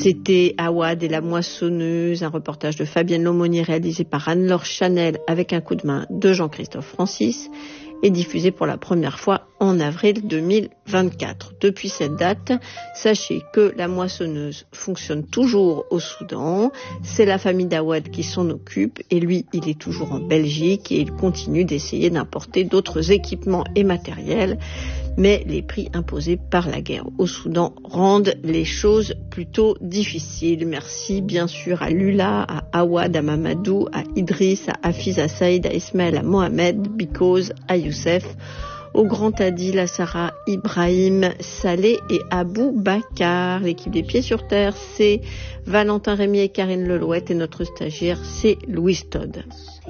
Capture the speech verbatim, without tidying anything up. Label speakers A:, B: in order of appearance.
A: C'était Awad et la moissonneuse, un reportage de Fabienne Lomonier réalisé par Anne-Laure Chanel avec un coup de main de Jean-Christophe Francis et diffusé pour la première fois en avril deux mille vingt-quatre. Depuis cette date, sachez que la moissonneuse fonctionne toujours au Soudan. C'est la famille d'Awad qui s'en occupe et lui, il est toujours en Belgique et il continue d'essayer d'importer d'autres équipements et matériels. Mais les prix imposés par la guerre au Soudan rendent les choses plutôt difficiles. Merci bien sûr à Lula, à Awad, à Mamadou, à Idriss, à Hafiz, à Saïd, à Ismaël, à Mohamed, Bikoz, à Youssef, au Grand Adil, à Sarah, Ibrahim, Saleh et Abou Bakar. L'équipe des Pieds sur Terre, c'est Valentin Rémy et Karine Lelouette et notre stagiaire, c'est Louise Todd.